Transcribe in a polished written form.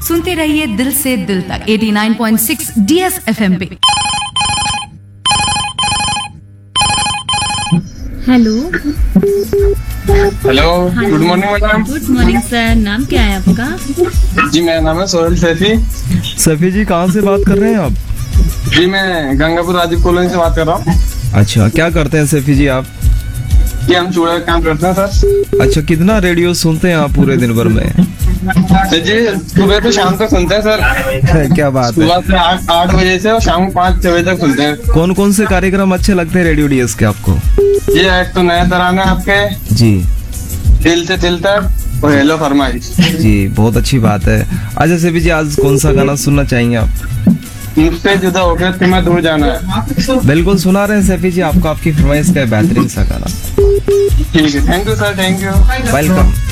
सुनते रहिए दिल से दिल तक 89.6 DSFM पे। Hello hello, good morning madam. Good morning sir, नाम क्या है आपका? जी मेरा नाम है सोहेल सैफी। सैफी जी कहाँ से बात कर रहे हैं आप? जी मैं गंगापुर राजीव कॉलोनी से बात कर रहा हूँ। अच्छा, क्या करते हैं सैफी जी आप? जी हम चूड़ा का काम करते हैं सर। अच्छा, कितना रेडियो सुनते हैं आप पूरे दिन भर में? जी सुबह से शाम तक सुनते हैं सर। क्या बात है। सुबह से 8 बजे से और शाम को 5-6 बजे तक सुनते हैं। कौन कौन से कार्यक्रम अच्छे लगते हैं रेडियो डीएस के आपको? जी एक तो नया तराना आपके जी, दिल से दिल तक और हेलो फरमाइश। जी बहुत अच्छी बात है। अच्छा सैफी जी, आज कौन सा गाना सुनना चाहेंगे आप? मुझसे जुदा होकर तुम्हें दूर जाना है। बिल्कुल सुना रहे हैं सैफी जी, आपको आपकी फरमाइश का बेहतरीन सा गाना। ठीक है, thank you sir, thank you. Welcome.